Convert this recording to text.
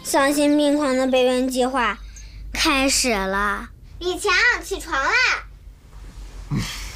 丧心病狂的备孕计划开始了。 李强，起床啦！